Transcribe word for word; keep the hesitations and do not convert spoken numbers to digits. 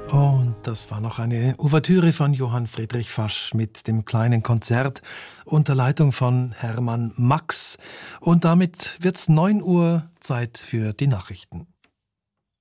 Und das war noch eine Ouvertüre von Johann Friedrich Fasch mit dem kleinen Konzert unter Leitung von Hermann Max. Und damit wird's neun Uhr, Zeit für die Nachrichten.